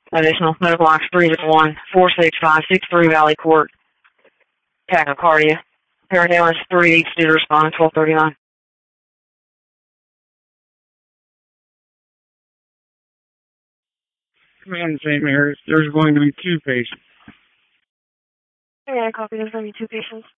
Additional medical box 301 46563 Valley Court. Tachycardia. Paramedics 3 to respond 1239. Command St. Mary's, there's going to be 2 patients. Yeah, copy. There's going to be 2 patients.